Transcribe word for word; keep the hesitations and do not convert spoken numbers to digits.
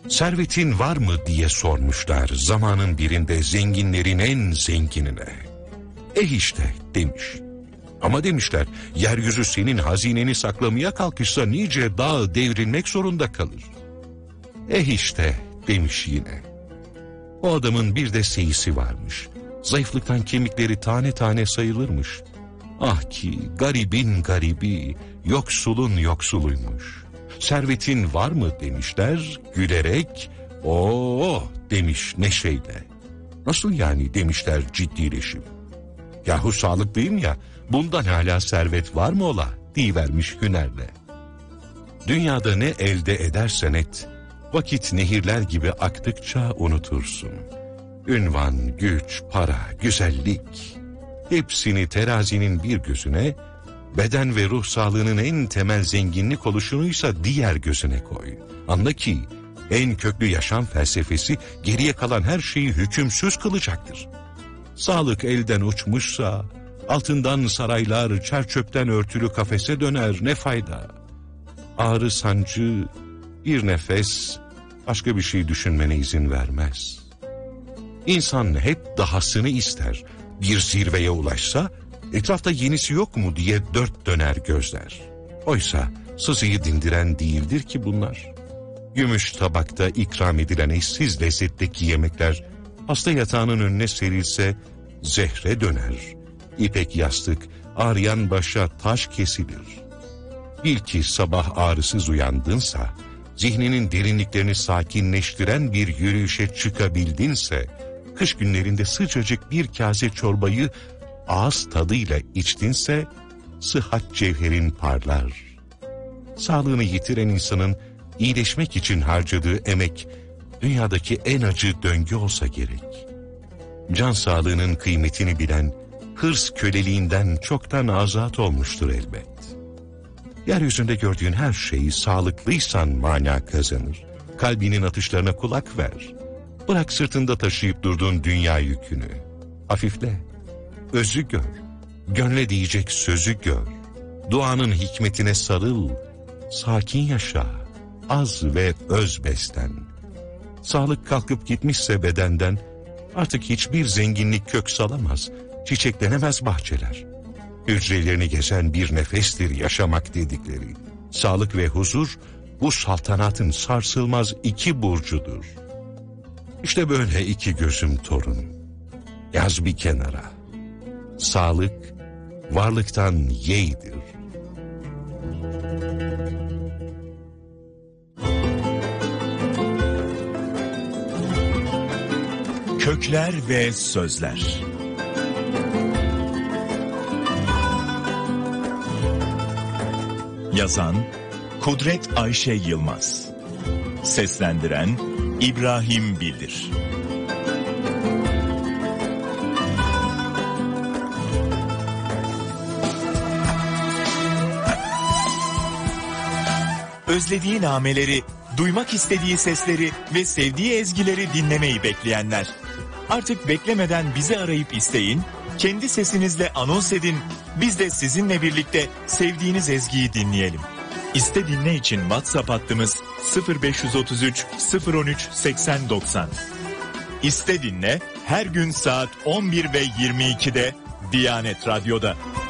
Servetin var mı diye sormuşlar zamanın birinde zenginlerin en zenginine. Eh işte demiş. Ama demişler, yeryüzü senin hazineni saklamaya kalkışsa nice dağ devrilmek zorunda kalır. Eh işte demiş yine. O adamın bir de seyisi varmış. Zayıflıktan kemikleri tane tane sayılırmış. Ah ki garibin garibi, yoksulun yoksuluymuş. Servetin var mı demişler, gülerek ooo demiş neşeyle. Nasıl yani demişler ciddileşip. Yahu sağlıklıyım ya, bundan hala servet var mı ola diyivermiş hünerle. Dünyada ne elde edersen et, vakit nehirler gibi aktıkça unutursun. Ünvan, güç, para, güzellik, hepsini terazinin bir gözüne, beden ve ruh sağlığının en temel zenginlik oluşunuysa diğer gözüne koy. Anla ki en köklü yaşam felsefesi geriye kalan her şeyi hükümsüz kılacaktır. Sağlık elden uçmuşsa altından saraylar, çerçöpten örtülü kafese döner, ne fayda? Ağrı sancı, bir nefes başka bir şey düşünmene izin vermez. İnsan hep dahasını ister. Bir zirveye ulaşsa etrafta yenisi yok mu diye dört döner gözler. Oysa sızıyı dindiren değildir ki bunlar. Gümüş tabakta ikram edilen eşsiz lezzetteki yemekler hasta yatağının önüne serilse zehre döner. İpek yastık ağrıyan başa taş kesilir. Bil ki sabah ağrısız uyandınsa, zihninin derinliklerini sakinleştiren bir yürüyüşe çıkabildinse, kış günlerinde sıcacık bir kase çorbayı ağız tadıyla içtinse, sıhhat cevherin parlar. Sağlığını yitiren insanın iyileşmek için harcadığı emek, dünyadaki en acı döngü olsa gerek. Can sağlığının kıymetini bilen, hırs köleliğinden çoktan azat olmuştur elbet. Yeryüzünde gördüğün her şey sağlıklıysan mana kazanır. Kalbinin atışlarına kulak ver. Bırak sırtında taşıyıp durduğun dünya yükünü. Hafifle, özü gör. Gönle diyecek sözü gör. Duanın hikmetine sarıl. Sakin yaşa. Az ve öz beslen. Sağlık kalkıp gitmişse bedenden, artık hiçbir zenginlik kök salamaz, çiçeklenemez bahçeler. Hücrelerini gezen bir nefestir yaşamak dedikleri. Sağlık ve huzur, bu saltanatın sarsılmaz iki burcudur. İşte böyle iki gözüm torun. Yaz bir kenara. Sağlık, varlıktan yeğdir. Kökler ve Sözler. Yazan Kudret Ayşe Yılmaz. Seslendiren İbrahim Bildir. Özlediği nameleri, duymak istediği sesleri ve sevdiği ezgileri dinlemeyi bekleyenler. Artık beklemeden bizi arayıp isteyin, kendi sesinizle anons edin, biz de sizinle birlikte sevdiğiniz ezgiyi dinleyelim. İste dinle için WhatsApp hattımız sıfır beş otuz üç sıfır on üç seksen doksan. İste dinle her gün saat on bir ve yirmi ikide Diyanet Radyo'da.